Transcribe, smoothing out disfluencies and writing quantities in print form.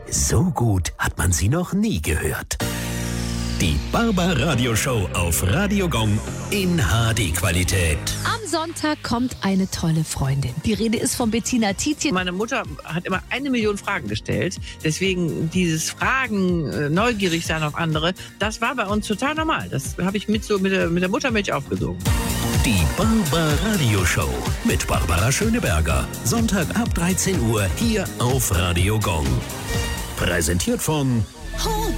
So gut hat man sie noch nie gehört. Die Barbaradio-Show auf Radio Gong in HD-Qualität. Am Sonntag kommt eine tolle Freundin. Die Rede ist von Bettina Tietjen. Meine Mutter hat immer 1 Million Fragen gestellt. Deswegen dieses Fragen, neugierig sein auf andere, das war bei uns total normal. Das habe ich mit der Muttermilch aufgesogen. Die Barbaradio-Show mit Barbara Schöneberger. Sonntag ab 13 Uhr hier auf Radio Gong. Präsentiert von